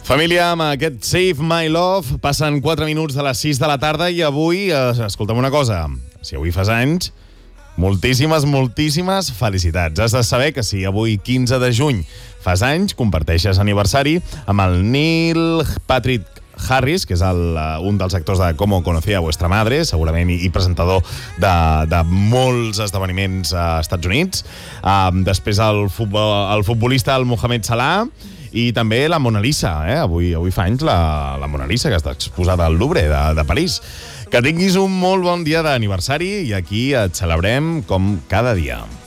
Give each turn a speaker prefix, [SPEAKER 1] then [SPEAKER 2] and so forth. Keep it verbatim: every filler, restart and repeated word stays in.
[SPEAKER 1] Família, amb aquest Save My Love passen quatre minuts de les sis de la tarda i avui, eh, escolta'm una cosa, si avui fas anys, moltíssimes, moltíssimes felicitats. Has de saber que si avui, quinze de juny, fas anys, comparteixes aniversari amb el Neil Patrick Harris, que és el, un dels actors de Cómo conocí a vuestra madre, segurament, i, i presentador de, de molts esdeveniments als Estats Units. Um, després el, futbol, el futbolista, el Mohamed Salah, i també la Mona Lisa, eh? Avui, avui fa anys la, la Mona Lisa, que està exposada al Louvre de, de París. Que tinguis un molt bon dia d'aniversari i aquí et celebrem com cada dia.